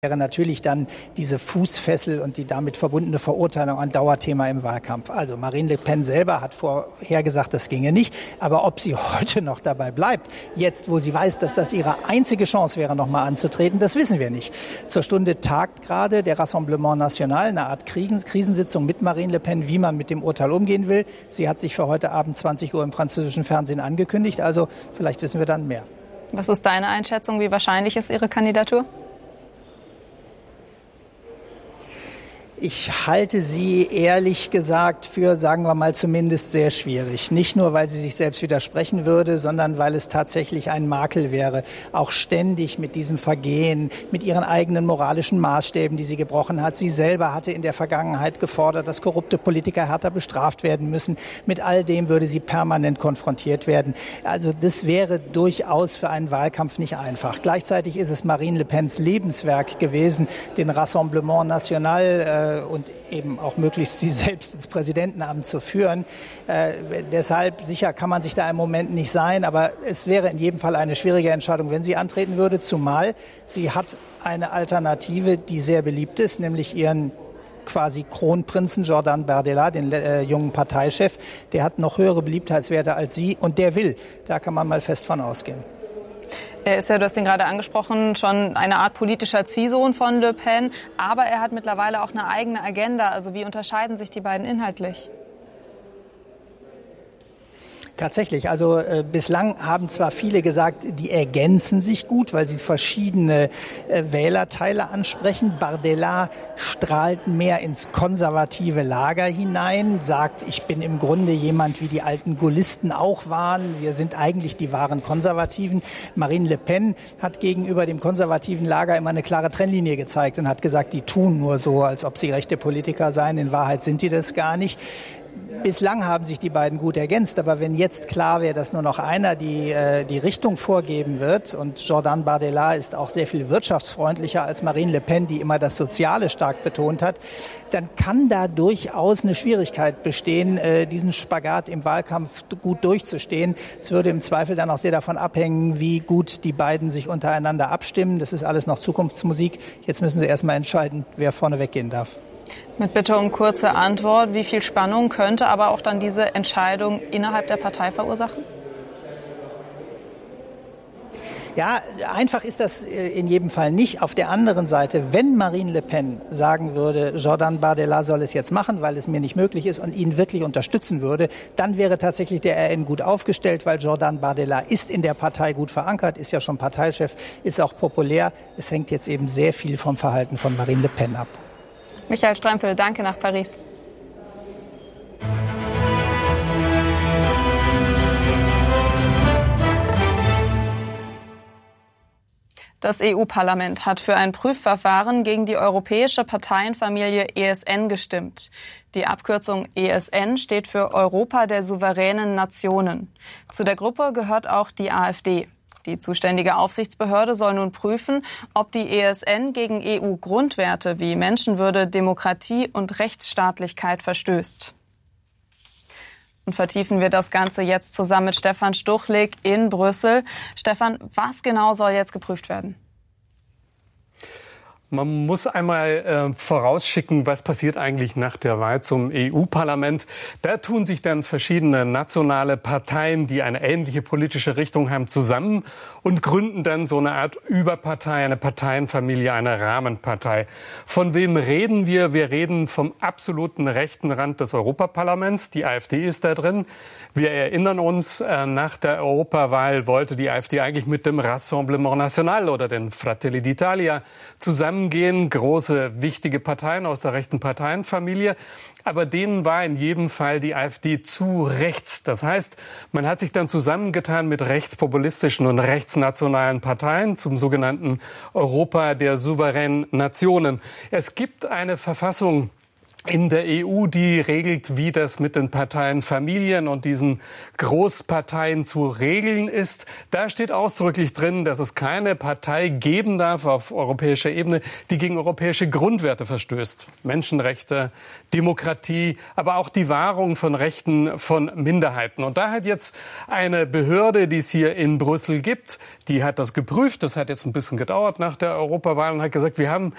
wäre natürlich dann diese Fußfessel und die damit verbundene Verurteilung ein Dauerthema im Wahlkampf. Also Marine Le Pen selber hat vorher gesagt, das ginge nicht. Aber ob sie heute noch dabei bleibt, jetzt wo sie weiß, dass das ihre einzige Chance wäre, nochmal anzutreten, das wissen wir nicht. Zur Stunde tagt gerade der Rassemblement National, eine Art Krisensitzung mit Marine Le Pen, wie man mit dem Urteil umgehen will. Sie hat sich für heute Abend 20 Uhr im französischen Fernsehen angekündigt. Also vielleicht wissen wir dann mehr. Was ist deine Einschätzung? Wie wahrscheinlich ist ihre Kandidatur? Ich halte sie ehrlich gesagt für, sagen wir mal, zumindest sehr schwierig. Nicht nur, weil sie sich selbst widersprechen würde, sondern weil es tatsächlich ein Makel wäre, auch ständig mit diesem Vergehen, mit ihren eigenen moralischen Maßstäben, die sie gebrochen hat. Sie selber hatte in der Vergangenheit gefordert, dass korrupte Politiker härter bestraft werden müssen. Mit all dem würde sie permanent konfrontiert werden. Also das wäre durchaus für einen Wahlkampf nicht einfach. Gleichzeitig ist es Marine Le Pens Lebenswerk gewesen, den Rassemblement National und eben auch möglichst sie selbst ins Präsidentenamt zu führen. Deshalb sicher kann man sich da im Moment nicht sein, aber es wäre in jedem Fall eine schwierige Entscheidung, wenn sie antreten würde, zumal sie hat eine Alternative, die sehr beliebt ist, nämlich ihren quasi Kronprinzen Jordan Bardella, den jungen Parteichef. Der hat noch höhere Beliebtheitswerte als sie und der will. Da kann man mal fest von ausgehen. Er ist ja, du hast ihn gerade angesprochen, schon eine Art politischer Ziehsohn von Le Pen. Aber er hat mittlerweile auch eine eigene Agenda. Also wie unterscheiden sich die beiden inhaltlich? Tatsächlich. Also bislang haben zwar viele gesagt, die ergänzen sich gut, weil sie verschiedene Wählerteile ansprechen. Bardella strahlt mehr ins konservative Lager hinein, sagt, ich bin im Grunde jemand, wie die alten Gaullisten auch waren. Wir sind eigentlich die wahren Konservativen. Marine Le Pen hat gegenüber dem konservativen Lager immer eine klare Trennlinie gezeigt und hat gesagt, die tun nur so, als ob sie rechte Politiker seien. In Wahrheit sind die das gar nicht. Bislang haben sich die beiden gut ergänzt, aber wenn jetzt klar wäre, dass nur noch einer die Richtung vorgeben wird und Jordan Bardella ist auch sehr viel wirtschaftsfreundlicher als Marine Le Pen, die immer das Soziale stark betont hat, dann kann da durchaus eine Schwierigkeit bestehen, diesen Spagat im Wahlkampf gut durchzustehen. Es würde im Zweifel dann auch sehr davon abhängen, wie gut die beiden sich untereinander abstimmen. Das ist alles noch Zukunftsmusik. Jetzt müssen sie erst mal entscheiden, wer vorne weggehen darf. Mit Bitte um kurze Antwort. Wie viel Spannung könnte aber auch dann diese Entscheidung innerhalb der Partei verursachen? Ja, einfach ist das in jedem Fall nicht. Auf der anderen Seite, wenn Marine Le Pen sagen würde, Jordan Bardella soll es jetzt machen, weil es mir nicht möglich ist und ihn wirklich unterstützen würde, dann wäre tatsächlich der RN gut aufgestellt, weil Jordan Bardella ist in der Partei gut verankert, ist ja schon Parteichef, ist auch populär. Es hängt jetzt eben sehr viel vom Verhalten von Marine Le Pen ab. Michael Strempel, danke nach Paris. Das EU-Parlament hat für ein Prüfverfahren gegen die europäische Parteienfamilie ESN gestimmt. Die Abkürzung ESN steht für Europa der souveränen Nationen. Zu der Gruppe gehört auch die AfD. Die zuständige Aufsichtsbehörde soll nun prüfen, ob die ESN gegen EU-Grundwerte wie Menschenwürde, Demokratie und Rechtsstaatlichkeit verstößt. Und vertiefen wir das Ganze jetzt zusammen mit Stefan Stuchlik in Brüssel. Stefan, was genau soll jetzt geprüft werden? Man muss einmal vorausschicken, was passiert eigentlich nach der Wahl zum EU-Parlament. Da tun sich dann verschiedene nationale Parteien, die eine ähnliche politische Richtung haben, zusammen und gründen dann so eine Art Überpartei, eine Parteienfamilie, eine Rahmenpartei. Von wem reden wir? Wir reden vom absoluten rechten Rand des Europaparlaments. Die AfD ist da drin. Wir erinnern uns, nach der Europawahl wollte die AfD eigentlich mit dem Rassemblement National oder den Fratelli d'Italia zusammengehen, große, wichtige Parteien aus der rechten Parteienfamilie. Aber denen war in jedem Fall die AfD zu rechts. Das heißt, man hat sich dann zusammengetan mit rechtspopulistischen und rechtsnationalen Parteien zum sogenannten Europa der souveränen Nationen. Es gibt eine Verfassung in der EU, die regelt, wie das mit den Parteienfamilien und diesen Großparteien zu regeln ist. Da steht ausdrücklich drin, dass es keine Partei geben darf auf europäischer Ebene, die gegen europäische Grundwerte verstößt. Menschenrechte, Demokratie, aber auch die Wahrung von Rechten von Minderheiten. Und da hat jetzt eine Behörde, die es hier in Brüssel gibt, die hat das geprüft. Das hat jetzt ein bisschen gedauert nach der Europawahl und hat gesagt, wir haben